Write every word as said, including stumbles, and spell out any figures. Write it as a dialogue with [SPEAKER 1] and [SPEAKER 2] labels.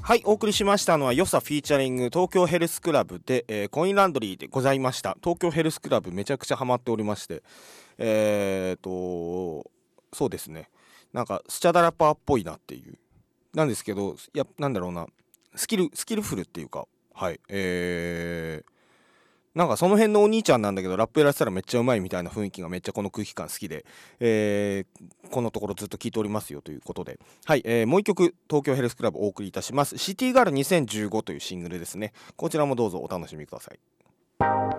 [SPEAKER 1] はい、お送りしましたのはよさフィーチャリング東京ヘルスクラブで、えーコインランドリーでございました。東京ヘルスクラブめちゃくちゃハマっておりまして、えーとそうですね、なんかスチャダラパーっぽいなっていうなんですけど、いや、なんだろうな、スキルスキルフルっていうか、はい、えーなんかその辺のお兄ちゃんなんだけどラップやらせたらめっちゃうまいみたいな雰囲気がめっちゃこの空気感好きで、えーこのところずっと聞いておりますよということで、はい、えーもう一曲東京ヘルスクラブお送りいたします。シティガールにせんじゅうごというシングルですね。こちらもどうぞお楽しみください。